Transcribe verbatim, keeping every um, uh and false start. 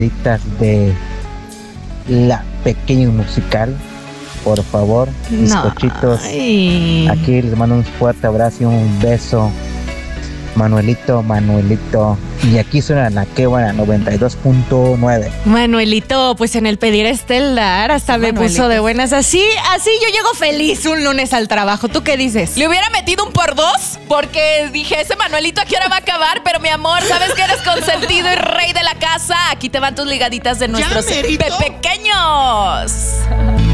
de la pequeña musical, por favor, mis No. cochitos. Ay. Aquí les mando un fuerte abrazo y un beso. Manuelito, Manuelito. Y aquí suena la que buena noventa y dos punto nueve. Manuelito, pues en el pedir estelar hasta me Manuelito. puso de buenas. Así, así yo llego feliz un lunes al trabajo. ¿Tú qué dices? Le hubiera metido un por dos porque dije, ese Manuelito aquí ahora va a acabar, pero mi amor, sabes que eres consentido y rey de la casa. Aquí te van tus ligaditas de nuestros merito. pe- pequeños.